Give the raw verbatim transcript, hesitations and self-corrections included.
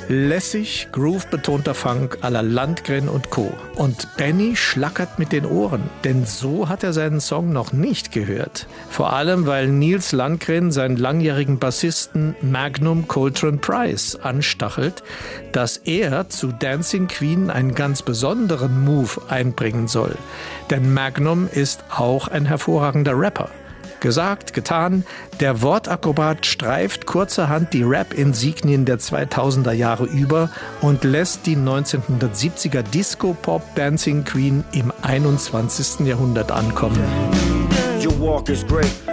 Lässig, groove-betonter Funk à la Landgren und Co. Und Benny schlackert mit den Ohren, denn so hat er seinen Song noch nicht gehört. Vor allem, weil Nils Landgren seinen langjährigen Bassisten Magnum Coltrane Price anstachelt, dass er zu Dancing Queen einen ganz besonderen Move einbringen soll. Denn Magnum ist auch ein hervorragender Rapper. Gesagt, getan, der Wortakrobat streift kurzerhand die Rap-Insignien der zweitausender Jahre über und lässt die neunzehnhundertsiebziger Disco-Pop-Dancing Queen im einundzwanzigsten Jahrhundert ankommen. Your walk is great.